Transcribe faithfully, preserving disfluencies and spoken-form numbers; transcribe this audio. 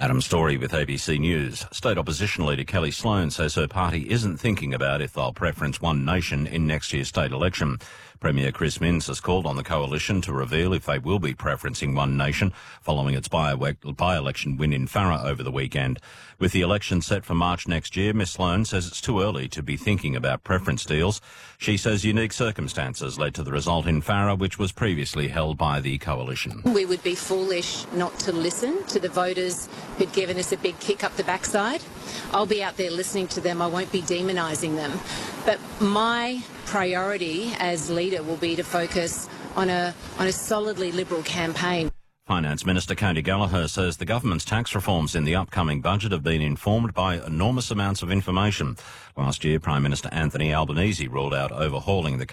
Adam Story with A B C News. State opposition leader Kelly Sloan says her party isn't thinking about if they'll preference One Nation in next year's state election. Premier Chris Minns has called on the coalition to reveal if they will be preferencing One Nation following its by-election win in Farrer over the weekend. With the election set for March next year, Miss Sloan says it's too early to be thinking about preference deals. She says unique circumstances led to the result in Farrer, which was previously held by the coalition. We would be foolish not to listen to the voters who'd given us a big kick up the backside. I'll be out there listening to them. I won't be demonising them. But my priority as leader will be to focus on a, on a solidly Liberal campaign. Finance Minister Cody Gallagher says the government's tax reforms in the upcoming budget have been informed by enormous amounts of information. Last year, Prime Minister Anthony Albanese ruled out overhauling the